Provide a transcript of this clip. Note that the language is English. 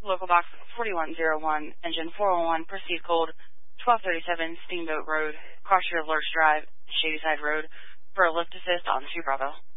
local box 4101, engine 411, proceed cold, 1237 Steamboat Road, cross your Lurch Drive, Shadyside Road, for a lift assist on 2 Bravo.